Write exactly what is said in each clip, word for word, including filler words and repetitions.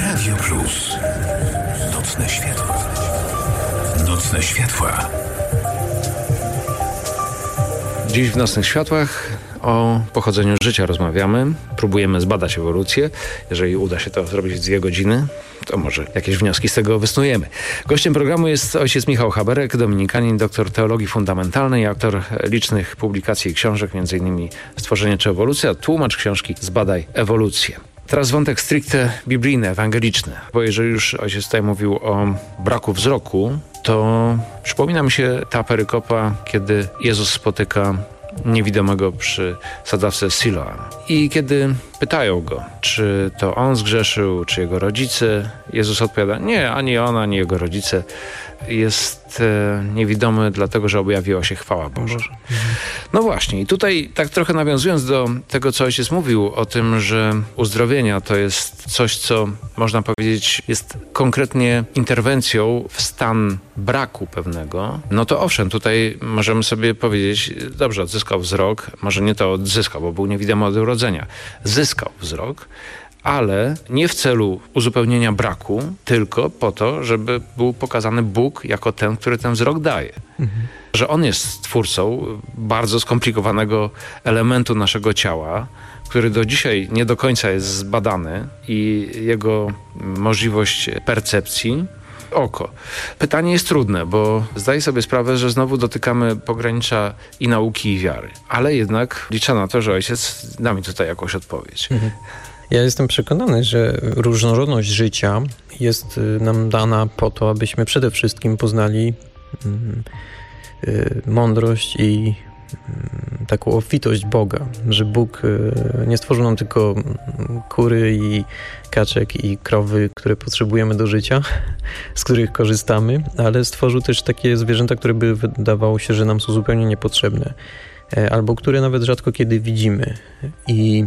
Radio Plus. Nocne światła. Nocne światła. Dziś w Nocnych Światłach o pochodzeniu życia rozmawiamy. Próbujemy zbadać ewolucję. Jeżeli uda się to zrobić w dwie godziny, to może jakieś wnioski z tego wysnujemy. Gościem programu jest ojciec Michał Haberek, dominikanin, doktor teologii fundamentalnej, autor licznych publikacji i książek, między innymi Stworzenie czy ewolucja, tłumacz książki Zbadaj ewolucję. Teraz wątek stricte biblijny, ewangeliczny. Bo jeżeli już ojciec tutaj mówił o braku wzroku, to przypomina mi się ta perykopa, kiedy Jezus spotyka niewidomego przy sadzawce Siloam. I kiedy pytają go, czy to on zgrzeszył, czy jego rodzice, Jezus odpowiada, nie, ani on, ani jego rodzice. Jest e, niewidomy dlatego, że objawiła się chwała Boża. Boże. No właśnie, i tutaj tak trochę nawiązując do tego, co ojciec mówił o tym, że uzdrowienia to jest coś, co można powiedzieć jest konkretnie interwencją w stan braku pewnego, no to owszem, tutaj możemy sobie powiedzieć, dobrze, odzyskał wzrok, może nie to odzyskał, bo był niewidomy od urodzenia, zyskał wzrok, ale nie w celu uzupełnienia braku, tylko po to, żeby był pokazany Bóg jako ten, który ten wzrok daje. Mhm. Że On jest twórcą bardzo skomplikowanego elementu naszego ciała, który do dzisiaj nie do końca jest zbadany i jego możliwość percepcji oko. Pytanie jest trudne, bo zdaję sobie sprawę, że znowu dotykamy pogranicza i nauki, i wiary. Ale jednak liczę na to, że ojciec da mi tutaj jakąś odpowiedź. Mhm. Ja jestem przekonany, że różnorodność życia jest nam dana po to, abyśmy przede wszystkim poznali mm, y, mądrość i y, taką obfitość Boga, że Bóg y, nie stworzył nam tylko kury i kaczek i krowy, które potrzebujemy do życia, z których korzystamy, ale stworzył też takie zwierzęta, które by wydawało się, że nam są zupełnie niepotrzebne, y, albo które nawet rzadko kiedy widzimy. I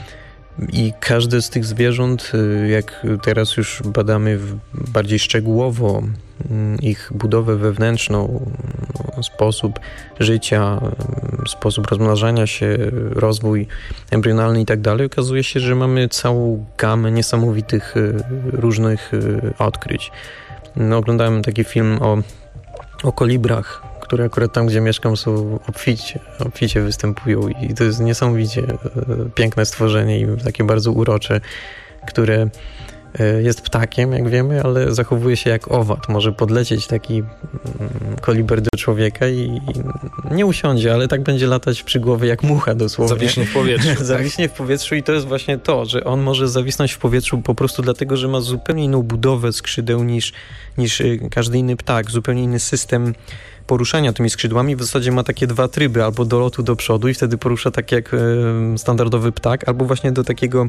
I każde z tych zwierząt, jak teraz już badamy bardziej szczegółowo ich budowę wewnętrzną, sposób życia, sposób rozmnażania się, rozwój embrionalny i tak dalej, okazuje się, że mamy całą gamę niesamowitych różnych odkryć. No, oglądałem taki film o, o kolibrach, które akurat tam, gdzie mieszkam, są obficie, obficie występują i to jest niesamowicie piękne stworzenie i takie bardzo urocze, które jest ptakiem, jak wiemy, ale zachowuje się jak owad. Może podlecieć taki koliber do człowieka i nie usiądzie, ale tak będzie latać przy głowie jak mucha dosłownie. Zawiśnie w powietrzu. Zawiśnie w powietrzu i to jest właśnie to, że on może zawisnąć w powietrzu po prostu dlatego, że ma zupełnie inną budowę skrzydeł niż, niż każdy inny ptak, zupełnie inny system poruszania tymi skrzydłami. W zasadzie ma takie dwa tryby, albo do lotu do przodu i wtedy porusza tak jak e, standardowy ptak, albo właśnie do takiego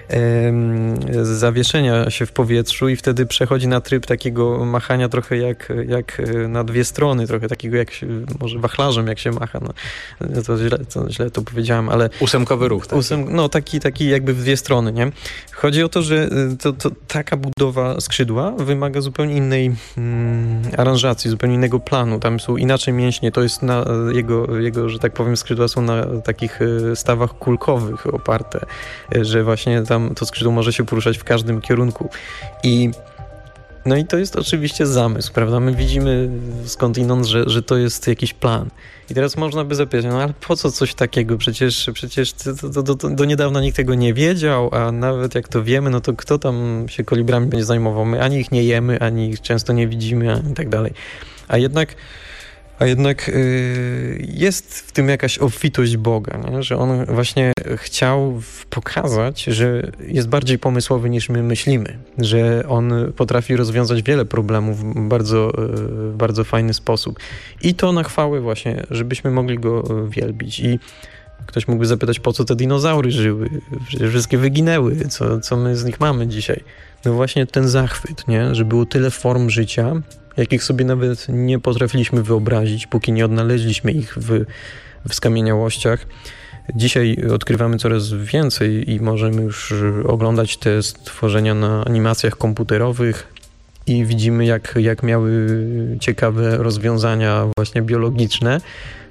e, zawieszenia się w powietrzu i wtedy przechodzi na tryb takiego machania trochę jak, jak na dwie strony, trochę takiego jak się, może wachlarzem jak się macha. No, to, źle, to źle to powiedziałem, ale... Ósemkowy ruch. Taki. Ósem, no taki, taki jakby w dwie strony, nie? Chodzi o to, że to, to, taka budowa skrzydła wymaga zupełnie innej mm, aranżacji, zupełnie innego planu. Tam są inaczej mięśnie, to jest na jego, jego, że tak powiem, skrzydła są na takich stawach kulkowych oparte, że właśnie tam to skrzydło może się poruszać w każdym kierunku. I no i to jest oczywiście zamysł, prawda? My widzimy skądinąd, że, że to jest jakiś plan. I teraz można by zapytać, no ale po co coś takiego? Przecież, przecież to, to, to, do niedawna nikt tego nie wiedział, a nawet jak to wiemy, no to kto tam się kolibrami będzie zajmował? My ani ich nie jemy, ani ich często nie widzimy, i tak dalej. A jednak A jednak yy, jest w tym jakaś obfitość Boga, nie? Że On właśnie chciał pokazać, że jest bardziej pomysłowy niż my myślimy, że On potrafi rozwiązać wiele problemów w bardzo, yy, bardzo fajny sposób. I to na chwałę właśnie, żebyśmy mogli Go wielbić. I ktoś mógłby zapytać, po co te dinozaury żyły? Przecież wszystkie wyginęły, co, co my z nich mamy dzisiaj? No właśnie ten zachwyt, nie? Że było tyle form życia, jakich sobie nawet nie potrafiliśmy wyobrazić, póki nie odnaleźliśmy ich w, w skamieniałościach. Dzisiaj odkrywamy coraz więcej i możemy już oglądać te stworzenia na animacjach komputerowych i widzimy, jak, jak miały ciekawe rozwiązania właśnie biologiczne.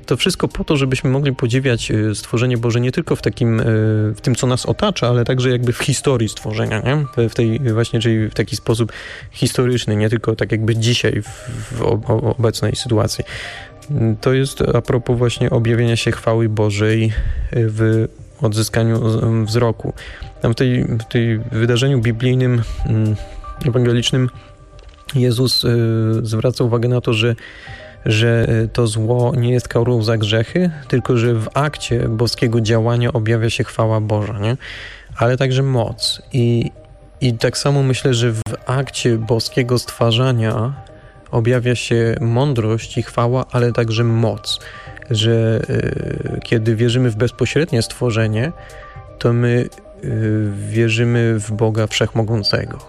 To wszystko po to, żebyśmy mogli podziwiać stworzenie Boże nie tylko w takim, w tym, co nas otacza, ale także jakby w historii stworzenia, nie? W tej właśnie, czyli w taki sposób historyczny, nie tylko tak jakby dzisiaj w, w obecnej sytuacji. To jest a propos właśnie objawienia się chwały Bożej w odzyskaniu wzroku. Tam w tej, w tej wydarzeniu biblijnym, ewangelicznym Jezus zwraca uwagę na to, że że to zło nie jest karą za grzechy, tylko że w akcie boskiego działania objawia się chwała Boża, nie? Ale także moc. I, I tak samo myślę, że w akcie boskiego stwarzania objawia się mądrość i chwała, ale także moc. Że y, kiedy wierzymy w bezpośrednie stworzenie, to my y, wierzymy w Boga Wszechmogącego.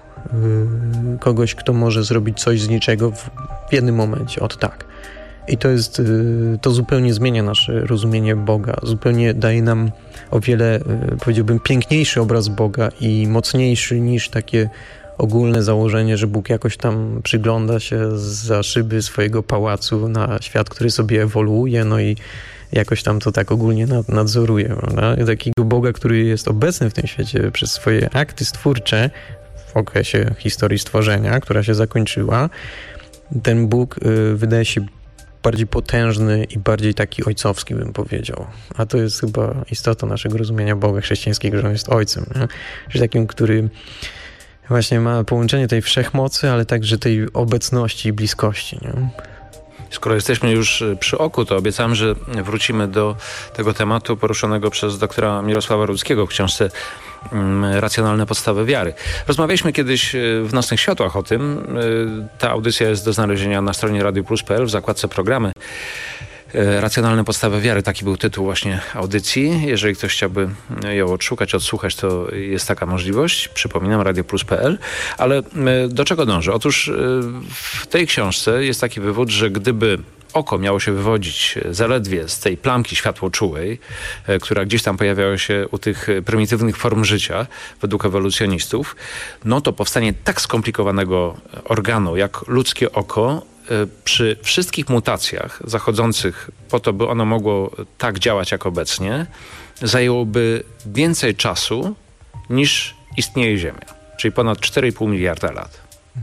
Y, kogoś, kto może zrobić coś z niczego w, w jednym momencie, od tak. I to jest, y, to zupełnie zmienia nasze rozumienie Boga. Zupełnie daje nam o wiele, y, powiedziałbym, piękniejszy obraz Boga i mocniejszy niż takie ogólne założenie, że Bóg jakoś tam przygląda się za szyby swojego pałacu na świat, który sobie ewoluuje, no i jakoś tam to tak ogólnie nadzoruje, prawda? Takiego Boga, który jest obecny w tym świecie przez swoje akty stwórcze w okresie historii stworzenia, która się zakończyła, ten Bóg y, wydaje się bardziej potężny i bardziej taki ojcowski, bym powiedział. A to jest chyba istota naszego rozumienia Boga chrześcijańskiego, że on jest ojcem, nie? Że takim, który właśnie ma połączenie tej wszechmocy, ale także tej obecności i bliskości, nie? Skoro jesteśmy już przy oku, to obiecałem, że wrócimy do tego tematu poruszonego przez doktora Mirosława Rudzkiego w książce Racjonalne podstawy wiary. Rozmawialiśmy kiedyś w Nocnych Światłach o tym. Ta audycja jest do znalezienia na stronie radio plus kropka p l w zakładce programy. Racjonalne podstawy wiary, taki był tytuł właśnie audycji. Jeżeli ktoś chciałby ją odszukać, odsłuchać, to jest taka możliwość. Przypominam, radio plus kropka p l. Ale do czego dążę? Otóż w tej książce jest taki wywód, że gdyby oko miało się wywodzić zaledwie z tej plamki światłoczułej, która gdzieś tam pojawiała się u tych prymitywnych form życia według ewolucjonistów, no to powstanie tak skomplikowanego organu jak ludzkie oko przy wszystkich mutacjach zachodzących po to, by ono mogło tak działać jak obecnie, zajęłoby więcej czasu niż istnieje Ziemia, czyli ponad cztery i pół miliarda lat.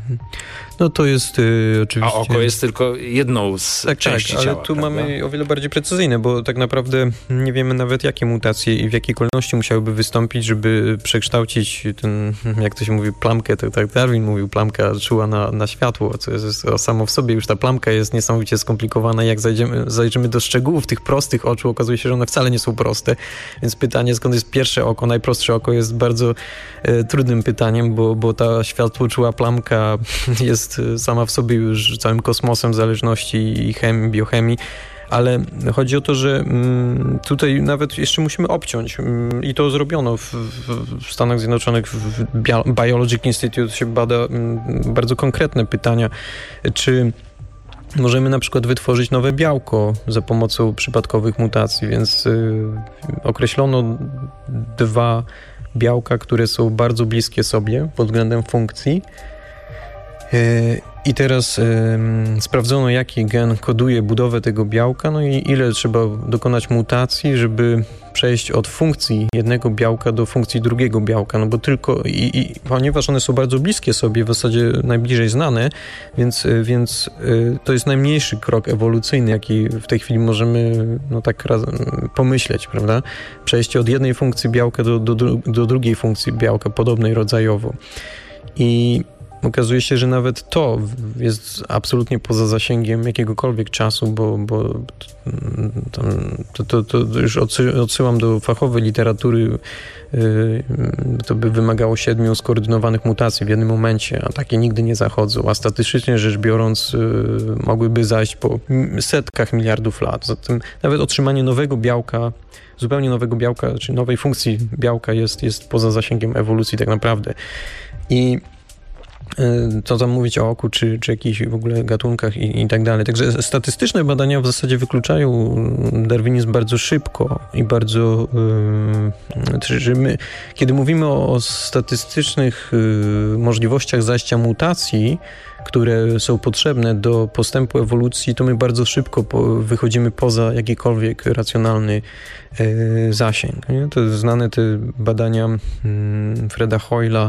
No to jest y, oczywiście... A oko jest tylko jedną z tak, części tak, ale ciała. tu prawda? mamy o wiele bardziej precyzyjne, bo tak naprawdę nie wiemy nawet, jakie mutacje i w jakiej kolejności musiałyby wystąpić, żeby przekształcić ten, jak to się mówi, plamkę, to tak Darwin mówił, plamka czuła na, na światło, co jest samo w sobie, już ta plamka jest niesamowicie skomplikowana. Jak zajdziemy, zajrzymy do szczegółów tych prostych oczu, okazuje się, że one wcale nie są proste, więc pytanie, skąd jest pierwsze oko, najprostsze oko, jest bardzo e, trudnym pytaniem, bo, bo ta światłoczuła plamka jest sama w sobie już całym kosmosem zależności i chemii, biochemii, ale chodzi o to, że tutaj nawet jeszcze musimy obciąć i to zrobiono w, w Stanach Zjednoczonych, w Biologic Institute się bada bardzo konkretne pytania, czy możemy na przykład wytworzyć nowe białko za pomocą przypadkowych mutacji, więc określono dwa białka, które są bardzo bliskie sobie pod względem funkcji. I teraz y, sprawdzono, jaki gen koduje budowę tego białka, no i ile trzeba dokonać mutacji, żeby przejść od funkcji jednego białka do funkcji drugiego białka, no bo tylko i, i ponieważ one są bardzo bliskie sobie, w zasadzie najbliżej znane, więc, więc y, to jest najmniejszy krok ewolucyjny, jaki w tej chwili możemy no tak raz, pomyśleć, prawda? Przejście od jednej funkcji białka do, do, do drugiej funkcji białka, podobnej rodzajowo. I okazuje się, że nawet to jest absolutnie poza zasięgiem jakiegokolwiek czasu, bo, bo to, to, to już odsyłam do fachowej literatury. To by wymagało siedmiu skoordynowanych mutacji w jednym momencie, a takie nigdy nie zachodzą, a statystycznie rzecz biorąc mogłyby zajść po setkach miliardów lat. Zatem nawet otrzymanie nowego białka, zupełnie nowego białka, czy nowej funkcji białka jest, jest poza zasięgiem ewolucji tak naprawdę. I co tam mówić o oku, czy, czy jakichś w ogóle gatunkach i, i tak dalej. Także statystyczne badania w zasadzie wykluczają darwinizm bardzo szybko i bardzo... Yy, że my, kiedy mówimy o, o statystycznych yy, możliwościach zajścia mutacji, które są potrzebne do postępu ewolucji, to my bardzo szybko po, wychodzimy poza jakikolwiek racjonalny yy, zasięg. Nie? To znane te badania yy, Freda Hoyla,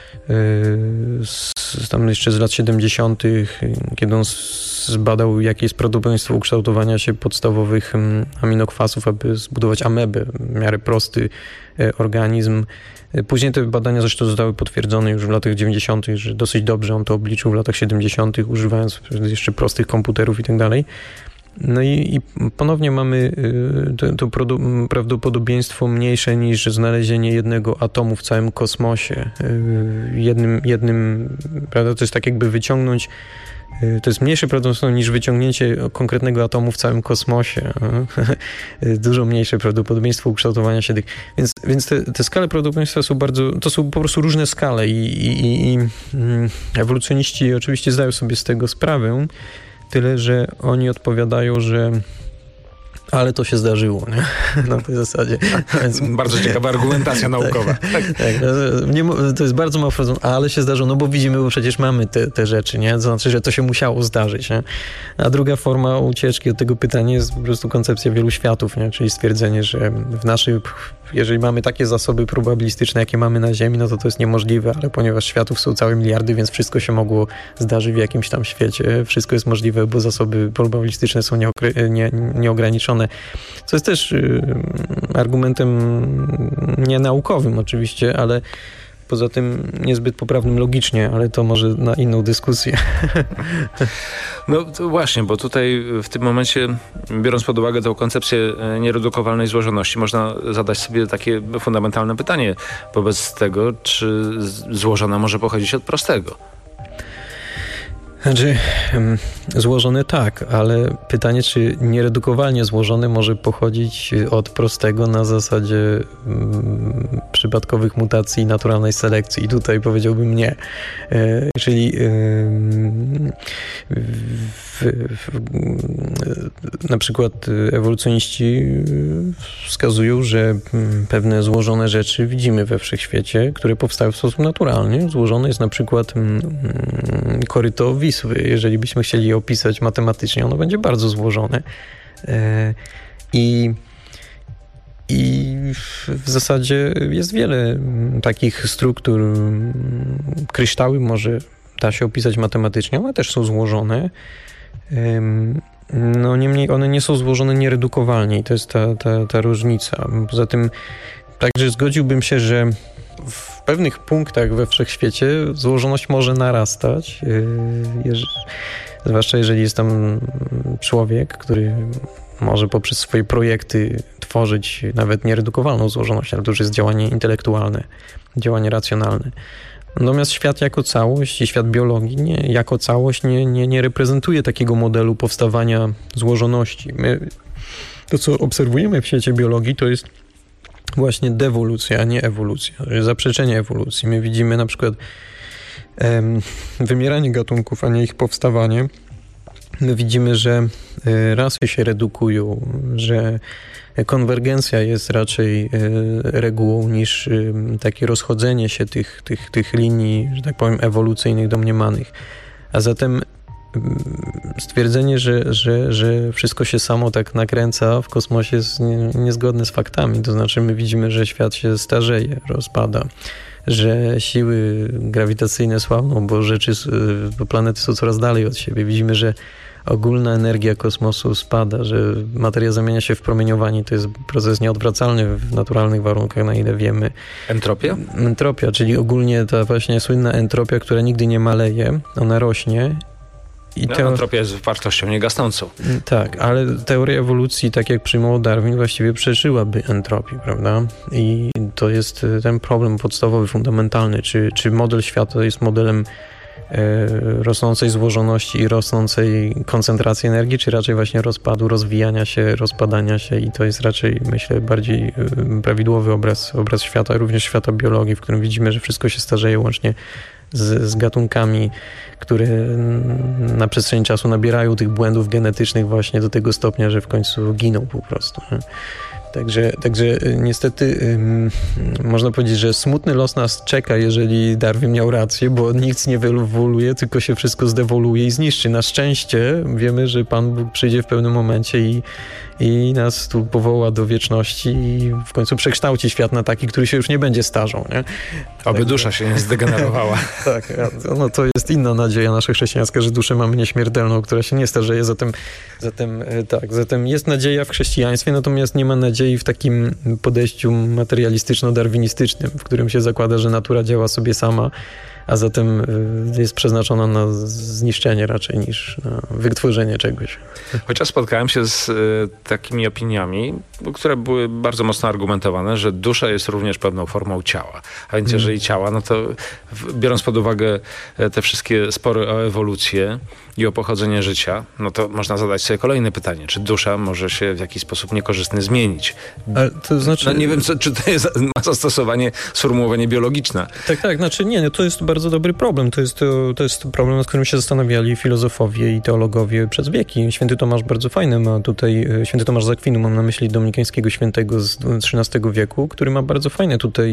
Z, tam jeszcze z lat siedemdziesiątych, kiedy on zbadał, jakie jest prawdopodobieństwo ukształtowania się podstawowych aminokwasów, aby zbudować amebę, w miarę prosty organizm. Później te badania zresztą zostały potwierdzone już w latach dziewięćdziesiątych, że dosyć dobrze on to obliczył w latach siedemdziesiątych, używając jeszcze prostych komputerów i tak dalej. No i, i ponownie mamy to, to prawdopodobieństwo mniejsze niż znalezienie jednego atomu w całym kosmosie. Jednym, jednym, prawda, to jest tak jakby wyciągnąć, to jest mniejsze prawdopodobieństwo niż wyciągnięcie konkretnego atomu w całym kosmosie. Dużo mniejsze prawdopodobieństwo ukształtowania się tych. Więc, więc te, te skale prawdopodobieństwa są bardzo, to są po prostu różne skale i, i, i ewolucjoniści oczywiście zdają sobie z tego sprawę. Tyle, że oni odpowiadają, że ale to się zdarzyło, nie? Na tej zasadzie. Więc... Bardzo ciekawa argumentacja naukowa. Tak, tak. Nie, to jest bardzo mało wprowadzone, ale się zdarzyło, no bo widzimy, bo przecież mamy te, te rzeczy, nie? To znaczy, że to się musiało zdarzyć, nie? A druga forma ucieczki od tego pytania jest po prostu koncepcja wielu światów, nie? Czyli stwierdzenie, że w naszych, jeżeli mamy takie zasoby probabilistyczne, jakie mamy na Ziemi, no to to jest niemożliwe, ale ponieważ światów są całe miliardy, więc wszystko się mogło zdarzyć w jakimś tam świecie. Wszystko jest możliwe, bo zasoby probabilistyczne są nieokre- nie, nieograniczone. Co jest też y, argumentem nienaukowym oczywiście, ale poza tym niezbyt poprawnym logicznie, ale to może na inną dyskusję. No to właśnie, bo tutaj w tym momencie, biorąc pod uwagę tę koncepcję nieredukowalnej złożoności, można zadać sobie takie fundamentalne pytanie wobec tego, czy złożona może pochodzić od prostego. Znaczy, złożone tak, ale pytanie, czy nieredukowalnie złożone może pochodzić od prostego na zasadzie mm, przypadkowych mutacji naturalnej selekcji. I tutaj powiedziałbym nie. E, czyli e, w, w, na przykład ewolucjoniści wskazują, że pewne złożone rzeczy widzimy we wszechświecie, które powstają w sposób naturalny. Złożone jest na przykład mm, koryto Wisły. Jeżeli byśmy chcieli je opisać matematycznie, ono będzie bardzo złożone. I, i w zasadzie jest wiele takich struktur. Kryształy może da się opisać matematycznie, one też są złożone. No niemniej one nie są złożone nieredukowalnie i to jest ta, ta, ta różnica. Poza tym także zgodziłbym się, że w pewnych punktach we wszechświecie złożoność może narastać, jeż, zwłaszcza jeżeli jest tam człowiek, który może poprzez swoje projekty tworzyć nawet nieredukowalną złożoność, ale to już jest działanie intelektualne, działanie racjonalne. Natomiast świat jako całość i świat biologii nie, jako całość nie, nie, nie reprezentuje takiego modelu powstawania złożoności. My, to, co obserwujemy w świecie biologii, to jest właśnie dewolucja, a nie ewolucja, zaprzeczenie ewolucji. My widzimy na przykład em, wymieranie gatunków, a nie ich powstawanie. My widzimy, że y, rasy się redukują, że konwergencja jest raczej y, regułą niż y, takie rozchodzenie się tych, tych, tych linii, że tak powiem, ewolucyjnych domniemanych. A zatem stwierdzenie, że, że, że wszystko się samo tak nakręca w kosmosie jest nie, niezgodne z faktami. To znaczy my widzimy, że świat się starzeje, rozpada, że siły grawitacyjne słabną, bo rzeczy, bo planety są coraz dalej od siebie. Widzimy, że ogólna energia kosmosu spada, że materia zamienia się w promieniowanie. To jest proces nieodwracalny w naturalnych warunkach, na ile wiemy. Entropia? Entropia, czyli ogólnie ta właśnie słynna entropia, która nigdy nie maleje, ona rośnie. I no, teo... Entropia jest wartością niegasnącą. Tak, ale teoria ewolucji, tak jak przyjmował Darwin, właściwie przeżyłaby entropię, prawda? I to jest ten problem podstawowy, fundamentalny. Czy, czy model świata jest modelem rosnącej złożoności i rosnącej koncentracji energii, czy raczej właśnie rozpadu, rozwijania się, rozpadania się i to jest raczej, myślę, bardziej prawidłowy obraz, obraz świata, również świata biologii, w którym widzimy, że wszystko się starzeje łącznie z, z gatunkami, które na przestrzeni czasu nabierają tych błędów genetycznych właśnie do tego stopnia, że w końcu giną po prostu. Nie? Także, także niestety ym, można powiedzieć, że smutny los nas czeka, jeżeli Darwin miał rację, bo nic nie wyewoluuje, tylko się wszystko zdewoluuje i zniszczy. Na szczęście wiemy, że Pan Bóg przyjdzie w pewnym momencie i, i nas tu powoła do wieczności i w końcu przekształci świat na taki, który się już nie będzie starzał. Nie? Aby dusza się nie zdegenerowała. Tak, no to jest inna nadzieja nasza chrześcijańska, że duszę mamy nieśmiertelną, która się nie starzeje, zatem, zatem tak, zatem jest nadzieja w chrześcijaństwie, natomiast nie ma nadziei w takim podejściu materialistyczno-darwinistycznym, w którym się zakłada, że natura działa sobie sama, a zatem jest przeznaczona na zniszczenie raczej niż na wytworzenie czegoś. Chociaż spotkałem się z y, takimi opiniami, które były bardzo mocno argumentowane, że dusza jest również pewną formą ciała. A więc jeżeli hmm. ciała, no to w, biorąc pod uwagę te wszystkie spory o ewolucję i o pochodzenie życia, no to można zadać sobie kolejne pytanie, czy dusza może się w jakiś sposób niekorzystny zmienić? Ale to znaczy... No nie wiem, co, czy to jest, ma zastosowanie sformułowanie biologiczne. Tak, tak, znaczy nie, to jest bardzo dobry problem. To jest, to, to jest problem, nad którym się zastanawiali filozofowie i teologowie przez wieki. Święty Tomasz bardzo fajny ma tutaj, święty Tomasz z Akwinu, mam na myśli dominikańskiego świętego z trzynastego wieku, który ma bardzo fajne tutaj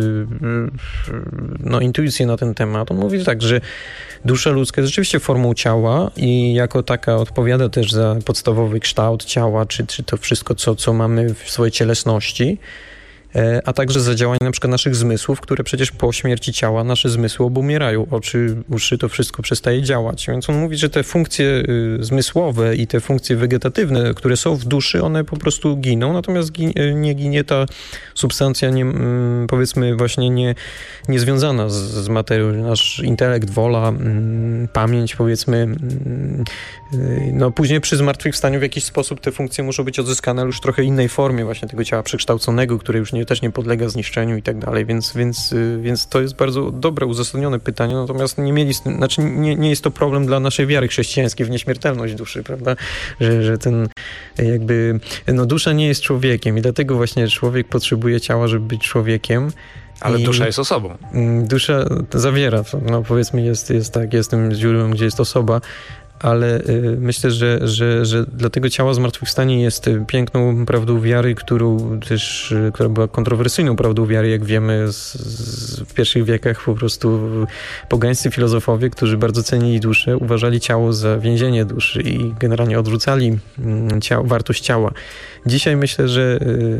no, intuicje na ten temat. On mówi tak, że dusza ludzka jest rzeczywiście formą ciała i jako taka odpowiada też za podstawowy kształt ciała, czy, czy to wszystko, co, co mamy w swojej cielesności, a także za działanie na przykład naszych zmysłów, które przecież po śmierci ciała nasze zmysły obumierają. Oczy, uszy, to wszystko przestaje działać. Więc on mówi, że te funkcje y, zmysłowe i te funkcje wegetatywne, które są w duszy, one po prostu giną, natomiast gi- nie ginie ta substancja, nie, y, powiedzmy właśnie nie, nie związana z, z materią. Nasz intelekt, wola, y, pamięć, powiedzmy, y, y, no później przy zmartwychwstaniu w jakiś sposób te funkcje muszą być odzyskane, ale już w trochę innej formie właśnie tego ciała przekształconego, które już nie też nie podlega zniszczeniu i tak dalej, więc, więc, więc to jest bardzo dobre, uzasadnione pytanie, natomiast nie mieli, znaczy nie, nie jest to problem dla naszej wiary chrześcijańskiej w nieśmiertelność duszy, prawda, że, że ten jakby, no dusza nie jest człowiekiem i dlatego właśnie człowiek potrzebuje ciała, żeby być człowiekiem. Ale I dusza jest osobą. Dusza zawiera, no powiedzmy jest, jest tak, jest tym źródłem, gdzie jest osoba, ale y, myślę, że, że, że dlatego ciało zmartwychwstanie jest piękną prawdą wiary, którą też, y, która była kontrowersyjną prawdą wiary, jak wiemy z, z, w pierwszych wiekach po prostu pogańscy filozofowie, którzy bardzo cenili duszę, uważali ciało za więzienie duszy i generalnie odrzucali y, ciało, wartość ciała. Dzisiaj myślę, że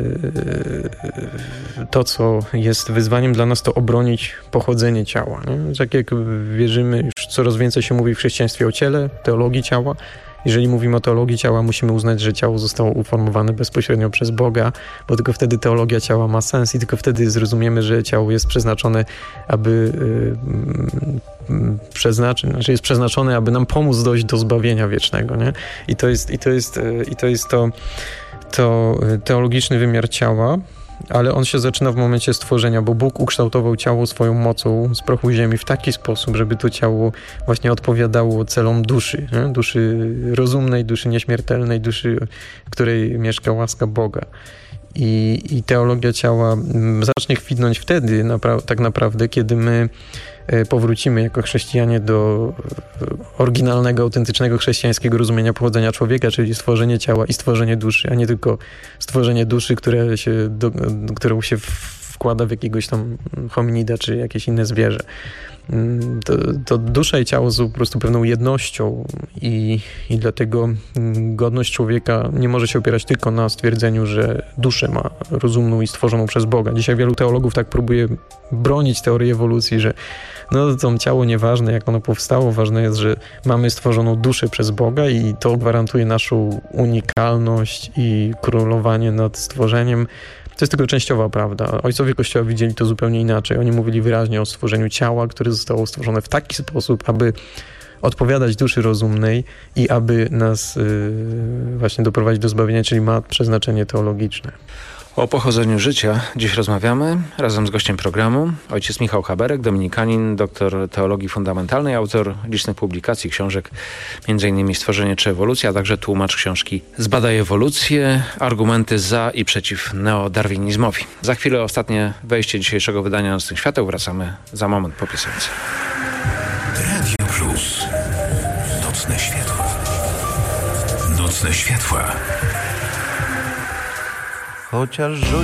y, to, co jest wyzwaniem dla nas, to obronić pochodzenie ciała. Nie? Tak jak wierzymy, już coraz więcej się mówi w chrześcijaństwie o ciele, teologii ciała. Jeżeli mówimy o teologii ciała, musimy uznać, że ciało zostało uformowane bezpośrednio przez Boga, bo tylko wtedy teologia ciała ma sens i tylko wtedy zrozumiemy, że ciało jest przeznaczone, aby yy, yy, przeznaczy, znaczy jest przeznaczone, aby nam pomóc dojść do zbawienia wiecznego. Nie? I to jest, i to jest, yy, i to jest to, to teologiczny wymiar ciała, ale on się zaczyna w momencie stworzenia, bo Bóg ukształtował ciało swoją mocą z prochu ziemi w taki sposób, żeby to ciało właśnie odpowiadało celom duszy, nie? Duszy rozumnej, duszy nieśmiertelnej, duszy, w której mieszka łaska Boga. I, i teologia ciała zacznie kwitnąć wtedy, napra- tak naprawdę, kiedy my powrócimy jako chrześcijanie do oryginalnego, autentycznego chrześcijańskiego rozumienia pochodzenia człowieka, czyli stworzenie ciała i stworzenie duszy, a nie tylko stworzenie duszy, które się do, którą się wkłada w jakiegoś tam hominida czy jakieś inne zwierzę. To, to dusza i ciało są po prostu pewną jednością i, i dlatego godność człowieka nie może się opierać tylko na stwierdzeniu, że duszę ma rozumną i stworzoną przez Boga. Dzisiaj wielu teologów tak próbuje bronić teorii ewolucji, że no to ciało nieważne, jak ono powstało, ważne jest, że mamy stworzoną duszę przez Boga i to gwarantuje naszą unikalność i królowanie nad stworzeniem. To jest tylko częściowa prawda. Ojcowie Kościoła widzieli to zupełnie inaczej. Oni mówili wyraźnie o stworzeniu ciała, które zostało stworzone w taki sposób, aby odpowiadać duszy rozumnej i aby nas yy, właśnie doprowadzić do zbawienia, czyli ma przeznaczenie teologiczne. O pochodzeniu życia dziś rozmawiamy razem z gościem programu. Ojciec Michał Haberek, dominikanin, doktor teologii fundamentalnej, autor licznych publikacji, książek, między innymi Stworzenie czy ewolucja, a także tłumacz książki Zbadaj ewolucję, argumenty za i przeciw neodarwinizmowi. Za chwilę ostatnie wejście dzisiejszego wydania Nocnych Świateł. Wracamy za moment po piosence. Radio Plus. Nocne światła. Nocne światła. Chociaż